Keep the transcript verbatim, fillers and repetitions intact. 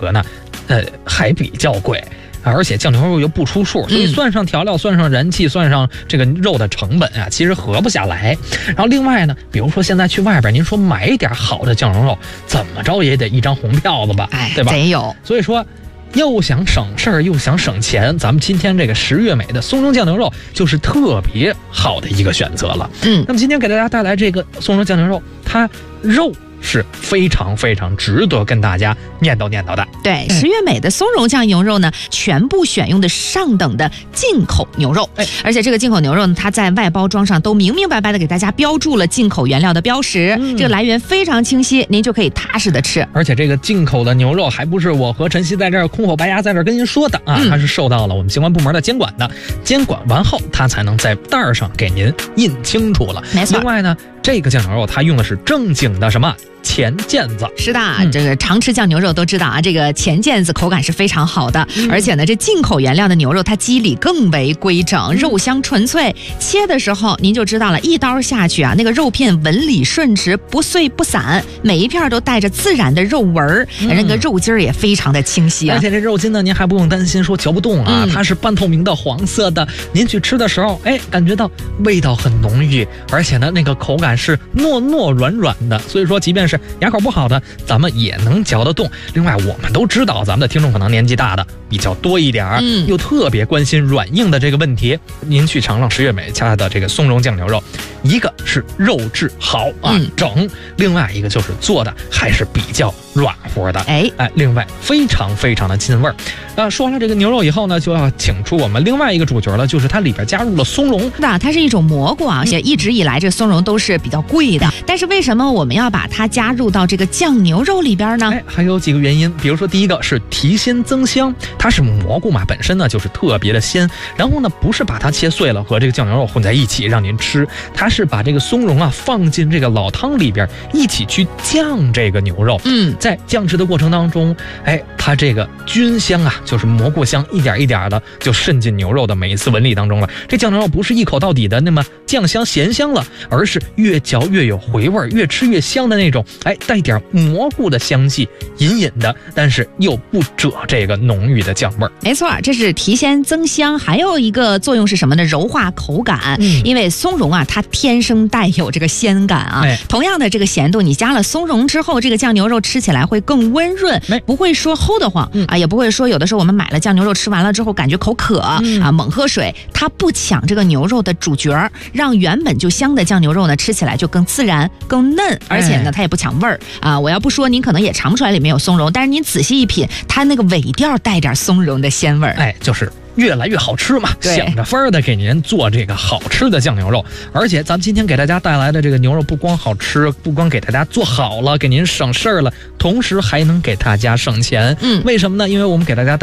格呢，呃，还比较贵。而且酱牛肉又不出数，所以算上调料、算上人气、算上这个肉的成本啊，其实合不下来。然后另外呢，比如说现在去外边，您说买一点好的酱牛肉，怎么着也得一张红票子吧， 哎， 对吧？ 得有。 所以说，又想省事儿又想省钱，咱们今天这个十月美的松茸酱牛肉就是特别好的一个选择了。 嗯， 那么今天给大家带来这个松茸酱牛肉，它肉是非常非常值得跟大家念叨念叨的。 对，十月美的松茸酱牛肉呢，全部选用的上等的进口牛肉， 哎， 而且这个进口牛肉呢，它在外包装上都明明白白的给大家标注了进口原料的标识，嗯、这个来源非常清晰，您就可以踏实的吃。 而且这个进口的牛肉还不是我和晨曦在这儿空口白牙在这儿跟您说的啊， 嗯、 它是受到了我们相关部门的监管的，监管完后它才能在袋儿上给您印清楚了。 没错。 另外呢，这个酱牛肉它用的是正经的什么前腱子。 是的，嗯、这个常吃酱牛肉都知道啊，这个前腱子口感是非常好的，嗯、而且呢，这进口原料的牛肉它肌理更为规整，嗯、肉香纯粹，切的时候您就知道了，一刀下去啊，那个肉片纹理顺直，不碎不散，每一片都带着自然的肉纹儿，嗯、那个肉筋儿也非常的清晰啊。 而且这肉筋呢，您还不用担心说嚼不动啊，嗯、它是半透明的黄色的，您去吃的时候，哎，感觉到味道很浓郁，而且呢，那个口感是糯糯软软的，所以说即便是牙口不好的，咱们也能嚼得动。另外，我们都知道，咱们的听众可能年纪大的比较多一点，嗯，又特别关心软硬的这个问题。您去尝尝十月美家的这个松茸酱牛肉，一个是肉质好啊、嗯、整，另外一个就是做的还是比较软和的，哎哎，另外非常非常的进味儿。呃，说完了这个牛肉以后呢，就要请出我们另外一个主角了，就是它里边加入了松茸。 那它是一种蘑菇啊，也一直以来这松茸都是比较贵的，但是为什么我们要把它加入到这个酱牛肉里边呢？ 哎，还有几个原因，比如说第一个是提鲜增香，它是蘑菇嘛，本身呢就是特别的鲜，然后呢不是把它切碎了和这个酱牛肉混在一起让您吃，它是把这个松茸啊放进这个老汤里边一起去酱这个牛肉。嗯，在酱制的过程当中，哎，它这个菌香啊，就是蘑菇香，一点一点的就渗进牛肉的每一次纹理当中了。这酱牛肉不是一口到底的那么酱香咸香了，而是越嚼越有回味，越吃越香的那种，哎，带点蘑菇的香气，隐隐的，但是又不遮这个浓郁的酱味儿。 没错，这是提鲜增香，还有一个作用是什么呢？柔化口感。嗯、因为松茸啊，它天生带有这个鲜感啊。哎、同样的这个咸度，你加了松茸之后，这个酱牛肉吃起来会更温润，不会说齁得慌、嗯、啊，也不会说有的时候我们买了酱牛肉吃完了之后感觉口渴、嗯、啊，猛喝水。它不抢这个牛肉的主角，让原本就香的酱牛肉呢吃起来就更自然、更嫩，而且呢它也不抢味儿啊。我要不说，您可能也尝不出来里面有松茸，但是您仔细一品，它那个尾调带点松茸的鲜味儿， 哎，就是越来越好吃嘛，想着法儿的给您做这个好吃的酱牛肉。而且咱们今天给大家带来的这个牛肉不光好吃，不光给大家做好了，给您省事儿了，同时还能给大家省钱。嗯，为什么呢？因为我们给大家带